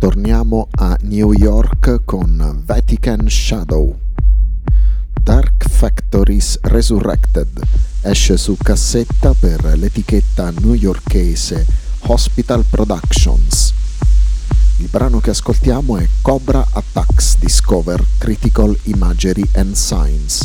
torniamo a New York con Vatican Shadow. Dark Factories Resurrected esce su cassetta per l'etichetta newyorkese Hospital Productions. Il brano che ascoltiamo è Cobra Attacks Discover Critical Imagery and Signs.